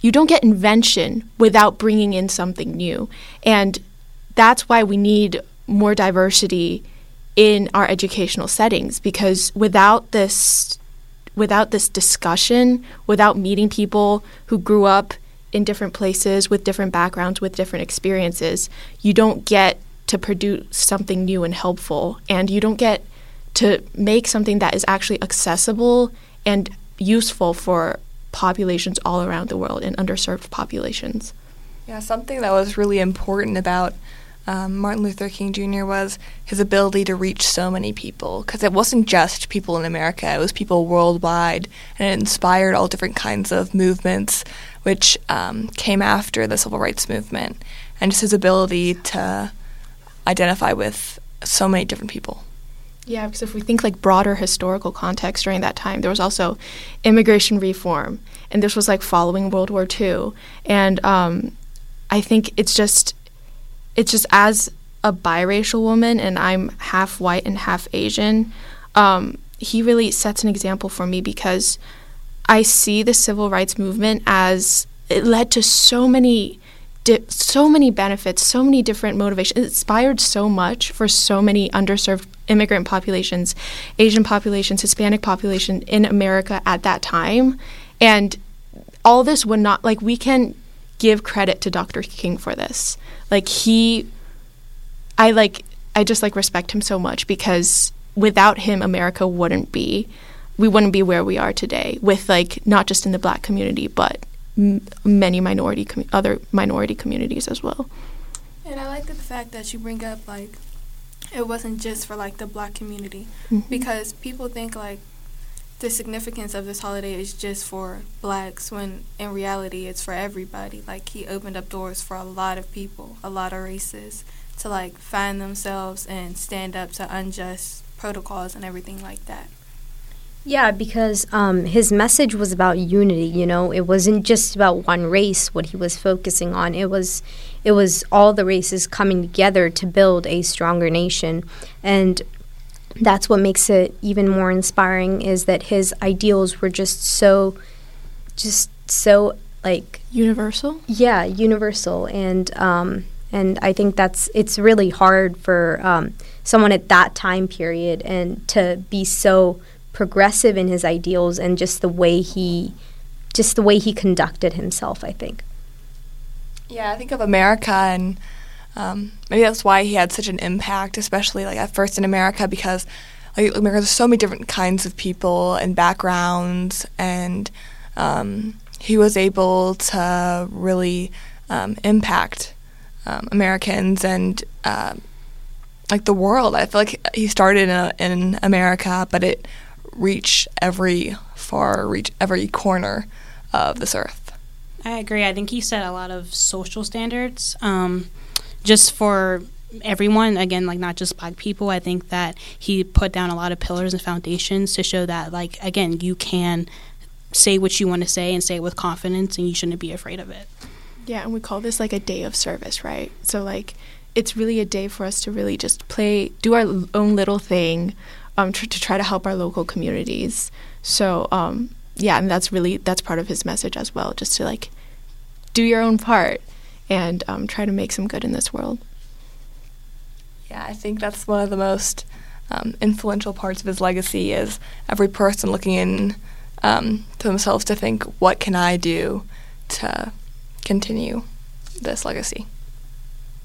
you don't get invention without bringing in something new. And that's why we need more diversity in our educational settings, because without this discussion, without meeting people who grew up in different places with different backgrounds, with different experiences, you don't get to produce something new and helpful, and you don't get to make something that is actually accessible and useful for populations all around the world and underserved populations. Yeah, something that was really important about Martin Luther King Jr. was his ability to reach so many people, because it wasn't just people in America, it was people worldwide, and it inspired all different kinds of movements which came after the Civil Rights Movement, and just his ability to identify with so many different people. Yeah, because if we think like broader historical context during that time, there was also immigration reform, and this was like following World War II. And I think it's just as a biracial woman, and I'm half white and half Asian, he really sets an example for me, because I see the civil rights movement as it led to so many benefits, so many different motivations. It inspired so much for so many underserved immigrant populations, Asian populations, Hispanic population in America at that time. And all this would not, like, we can give credit to Dr. King for this. Like, I just respect him so much, because without him, America wouldn't be where we are today, with like not just in the Black community, but many other minority communities as well. And I like the fact that you bring up like it wasn't just for like the Black community, because people think like the significance of this holiday is just for Blacks, when in reality it's for everybody. Like, he opened up doors for a lot of people, a lot of races, to like find themselves and stand up to unjust protocols and everything like that. Yeah, because his message was about unity, you know. It wasn't just about one race, what he was focusing on. It was all the races coming together to build a stronger nation. And that's what makes it even more inspiring, is that his ideals were just so like universal. Yeah, universal. And I think it's really hard for someone at that time period and to be so progressive in his ideals, and just the way he conducted himself, I think. Yeah, I think of America, and maybe that's why he had such an impact, especially like at first in America, because like America, there's so many different kinds of people and backgrounds, and he was able to really impact Americans and like the world. I feel like he started in America, but it reached every corner of this earth. I agree. I think he set a lot of social standards just for everyone, again, like not just Black people. I think that he put down a lot of pillars and foundations to show that, like, again, you can say what you want to say and say it with confidence, and you shouldn't be afraid of it. Yeah, and we call this like a day of service, right? So like it's really a day for us to really just do our own little thing, to try to help our local communities. So yeah, and that's part of his message as well, just to like do your own part and try to make some good in this world. Yeah, I think that's one of the most influential parts of his legacy, is every person looking in to themselves to think, what can I do to continue this legacy?